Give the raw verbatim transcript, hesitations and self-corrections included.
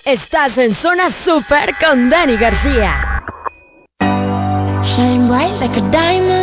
Estás en Zona Super con Dani García. Shine bright like a diamond.